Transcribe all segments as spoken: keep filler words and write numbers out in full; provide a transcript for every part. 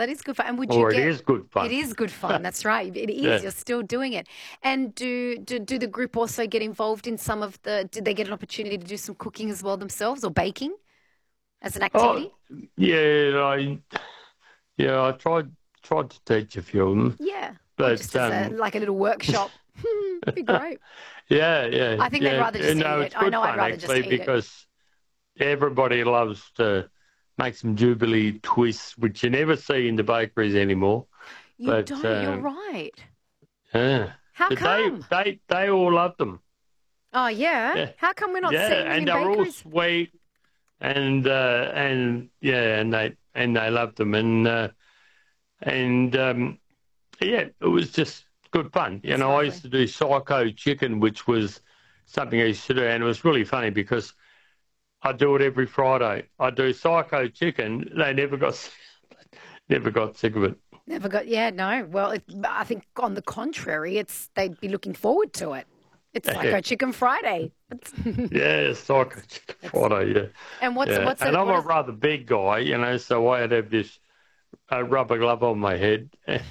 that is good fun. And would or you get, it is good fun. It is good fun. That's right. It is. Yeah. You're still doing it. And do, do do the group also get involved in some of the? Did they get an opportunity to do some cooking as well themselves, or baking as an activity? Oh, yeah, I yeah, I tried tried to teach a few of them. Yeah, but or just as um, a, like a little workshop. It'd be great. yeah, yeah. I think yeah. they'd rather just no, eat it's it. good I know fun, I'd rather just actually eat it. because everybody loves to make some Jubilee twists, which you never see in the bakeries anymore. You but, don't. uh, You're right. Yeah. How but come? They, they, they all love them. Oh yeah? Yeah. How come we're not yeah, seeing them and in they're all bakeries? sweet, and uh, and yeah, and they and they love them, and uh, and um, yeah, it was just good fun. You It's know, I lovely. used to do psycho chicken, which was something I used to do, and it was really funny because I do it every Friday. I do psycho chicken. They never got never got sick of it. Never got. Yeah, no. Well, it, I think on the contrary, it's they'd be looking forward to it. It's Psycho Chicken Friday. It's Yeah, psycho chicken Friday. Yeah. And what's yeah. what's and it, I'm what a is, rather big guy, you know, so I had to have this uh, rubber glove on my head,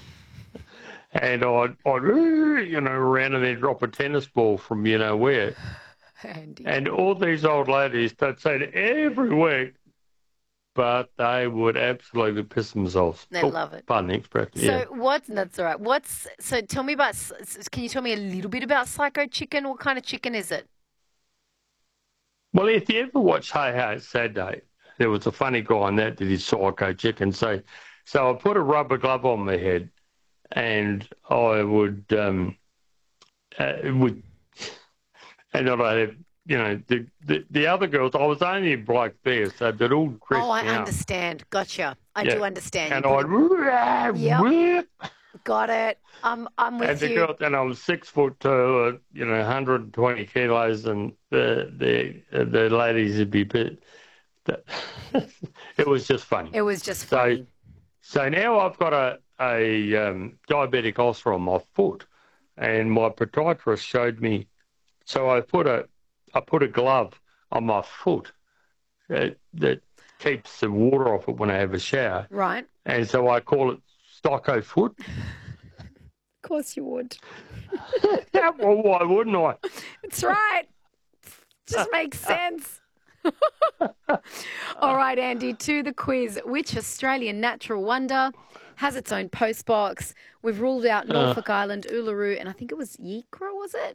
and I'd, I'd you know around and then drop a tennis ball from you know where. Andy. And all these old ladies, they'd say it every week, but they would absolutely piss themselves. They oh, love it. Pardon the expression. So Yeah. what's that's all right. What's so? Tell me about. Can you tell me a little bit about Psycho Chicken? What kind of chicken is it? Well, if you ever watch Hey Hey It's Saturday, there was a funny guy on that that did psycho chicken. So, so I put a rubber glove on my head, and I would, um, uh, would, and then I have, you know, the, the the other girls. I was only a bloke there, so they'd all dressed Oh, I me up. understand. Gotcha. I Yeah. do understand. And You I'd, put it- Yep. whip. Got it. I'm I'm with And the you. girl, and I was six foot two, uh, you know, one hundred twenty kilos, and the the the ladies would be bit. It was just funny. It was just So, funny. so now I've got a a um, diabetic ulcer on my foot, and my podiatrist showed me. So I put a I put a glove on my foot that, that keeps the water off it when I have a shower, Right. and so I call it Stocko foot. Of course you would. Yeah, well, why wouldn't I? It's right. Just makes sense. All right, Andy, to the quiz. Which Australian natural wonder has its own postbox? We've ruled out Norfolk Island, Uluru, and I think it was Yikra, was it?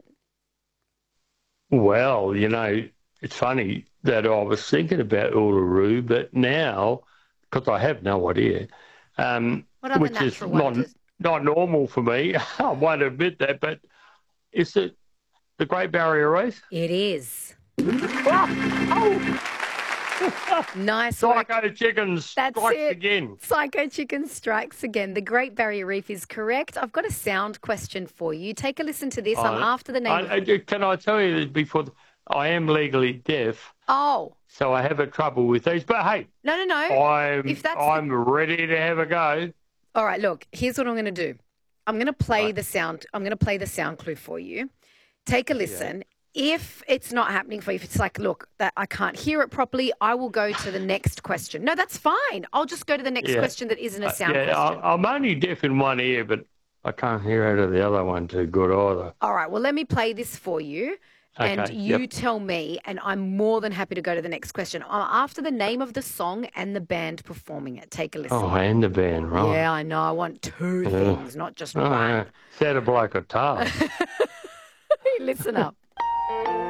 Well, you know, it's funny that I was thinking about Uluru, but now, because I have no idea, um, What other which is natural not, wonders? not normal for me, I won't admit that, but is it the Great Barrier Reef? It is. Oh, Nice work. Psycho Chicken That's strikes it. again. Psycho Chicken strikes again. The Great Barrier Reef is correct. I've got a sound question for you. Take a listen to this. I'm I- after the name I, of... I, can I tell you that before, I am legally deaf, Oh, so I have a trouble with these, but hey, no, no, no. I'm, If that's the- I'm ready to have a go. All right, look, here's what I'm going to do. I'm going to play Right. the sound. I'm going to play the sound clue for you. Take a listen. If it's not happening for you, if it's like, look, that I can't hear it properly, I will go to the next question. No, that's fine. I'll just go to the next Yeah. question that isn't a sound yeah, question. I, I'm only deaf in one ear, but I can't hear out of the other one too good either. All right, well, let me play this for you. And Okay, you yep. tell me, and I'm more than happy to go to the next question. I'm after the name of the song and the band performing it. Take a listen. Oh, and the band, right? Yeah, I know. I want two Yeah. things, not just Oh, one. yeah. Set a bloke a task. Listen up.